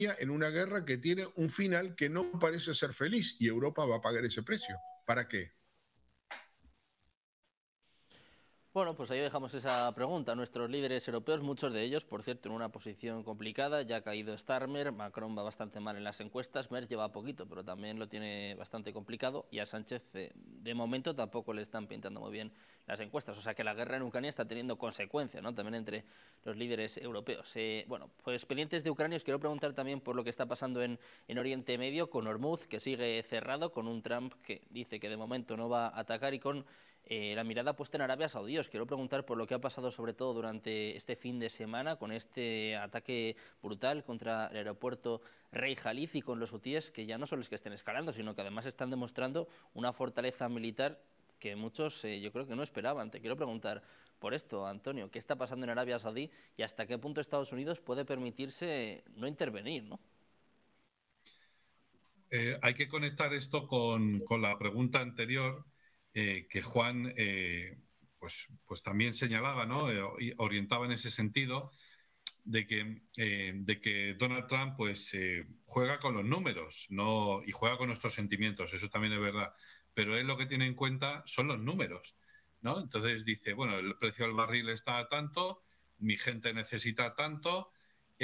en una guerra que tiene un final que no parece ser feliz y Europa va a pagar ese precio. ¿Para qué? Bueno, pues ahí dejamos esa pregunta. Nuestros líderes europeos, muchos de ellos, por cierto, en una posición complicada. Ya ha caído Starmer, Macron va bastante mal en las encuestas, Merz lleva poquito, pero también lo tiene bastante complicado. Y a Sánchez, de momento, tampoco le están pintando muy bien las encuestas. O sea que la guerra en Ucrania está teniendo consecuencias, ¿no? También entre los líderes europeos. Bueno, pues pendientes de Ucrania, os quiero preguntar también por lo que está pasando en Oriente Medio, con Hormuz, que sigue cerrado, con un Trump que dice que de momento no va a atacar y con la mirada puesta en Arabia Saudí. Os quiero preguntar por lo que ha pasado sobre todo durante este fin de semana con este ataque brutal contra el aeropuerto Rey Jalid y con los hutíes, que ya no solo es que estén escalando, sino que además están demostrando una fortaleza militar que muchos yo creo que no esperaban. Te quiero preguntar por esto, Antonio, ¿qué está pasando en Arabia Saudí y hasta qué punto Estados Unidos puede permitirse no intervenir, ¿no? Hay que conectar esto con la pregunta anterior que Juan pues también señalaba, ¿no? Y orientaba en ese sentido de que Donald Trump pues juega con los números, ¿no? Y juega con nuestros sentimientos, eso también es verdad. Pero él lo que tiene en cuenta son los números, ¿no? Entonces dice, bueno, el precio del barril está a tanto, mi gente necesita tanto,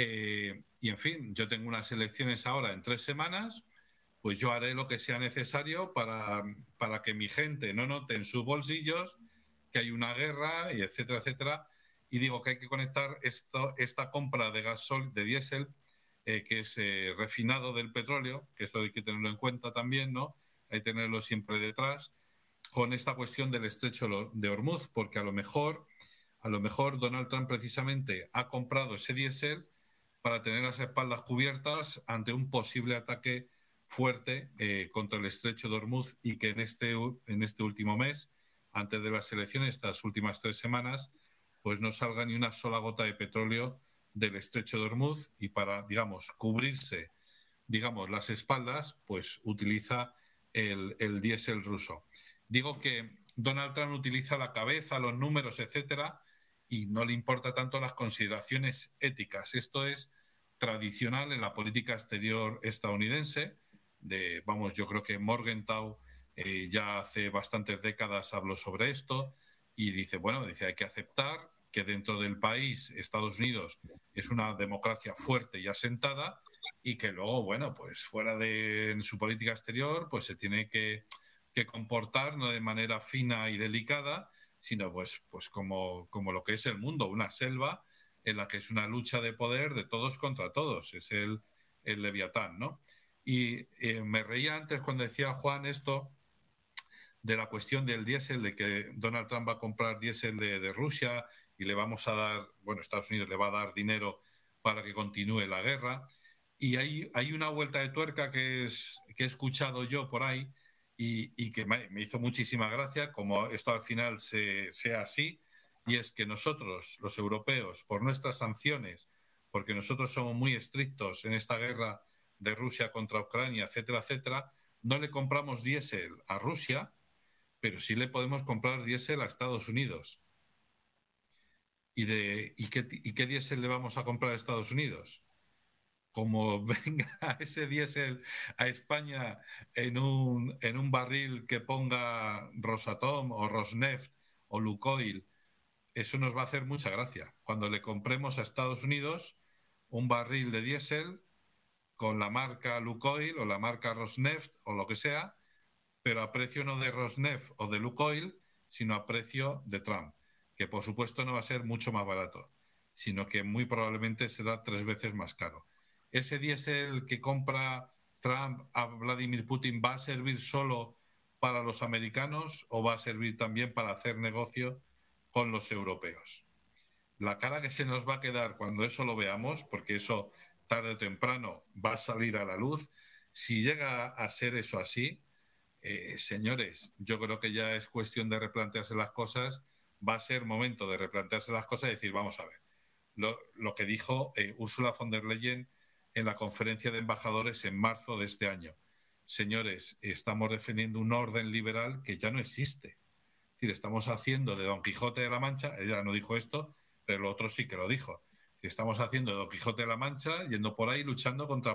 y en fin, yo tengo unas elecciones ahora en 3 semanas, pues yo haré lo que sea necesario para que mi gente no note en sus bolsillos que hay una guerra, y etcétera, etcétera. Y digo que hay que conectar esta compra de gasol, de diésel, que es refinado del petróleo, que esto hay que tenerlo en cuenta también, ¿no? Hay que tenerlo siempre detrás, con esta cuestión del estrecho de Hormuz, porque a lo mejor Donald Trump precisamente ha comprado ese diésel para tener las espaldas cubiertas ante un posible ataque fuerte contra el estrecho de Hormuz, y que en este último mes, antes de las elecciones, estas últimas 3 semanas, pues no salga ni una sola gota de petróleo del estrecho de Hormuz, y para, digamos, cubrirse, digamos, las espaldas, pues utiliza el diésel ruso. Digo que Donald Trump utiliza la cabeza, los números, etcétera, y no le importa tanto las consideraciones éticas. Esto es tradicional en la política exterior estadounidense. Vamos, yo creo que Morgenthau ya hace bastantes décadas habló sobre esto y dice, bueno, dice, hay que aceptar que dentro del país, Estados Unidos, es una democracia fuerte y asentada, y que luego, bueno, pues fuera de en su política exterior, pues se tiene que comportar no de manera fina y delicada, sino pues como lo que es el mundo, una selva en la que es una lucha de poder de todos contra todos, es el Leviatán, ¿no? Y me reía antes cuando decía Juan esto de la cuestión del diésel, de que Donald Trump va a comprar diésel de Rusia y le vamos a dar, bueno, Estados Unidos le va a dar dinero para que continúe la guerra. Y hay una vuelta de tuerca que he escuchado yo por ahí y que me hizo muchísima gracia, como esto al final sea así, y es que nosotros, los europeos, por nuestras sanciones, porque nosotros somos muy estrictos en esta guerra de Rusia contra Ucrania, etcétera, etcétera, no le compramos diésel a Rusia, pero sí le podemos comprar diésel a Estados Unidos. ¿Y qué diésel le vamos a comprar a Estados Unidos? Como venga ese diésel a España en un barril que ponga Rosatom o Rosneft o Lukoil, eso nos va a hacer mucha gracia. Cuando le compremos a Estados Unidos un barril de diésel con la marca Lukoil o la marca Rosneft o lo que sea, pero a precio no de Rosneft o de Lukoil, sino a precio de Trump, que por supuesto no va a ser mucho más barato, sino que muy probablemente será 3 veces más caro. ¿Ese diésel que compra Trump a Vladimir Putin va a servir solo para los americanos o va a servir también para hacer negocio con los europeos? La cara que se nos va a quedar cuando eso lo veamos, porque eso tarde o temprano va a salir a la luz, si llega a ser eso así, señores, yo creo que ya es cuestión de replantearse las cosas, va a ser momento de replantearse las cosas y decir, vamos a ver, lo que dijo Ursula von der Leyen en la conferencia de embajadores en marzo de este año. Señores, estamos defendiendo un orden liberal que ya no existe. Es decir, estamos haciendo de Don Quijote de la Mancha, ella no dijo esto, pero lo otro sí que lo dijo. Estamos haciendo de Don Quijote de la Mancha, yendo por ahí luchando contra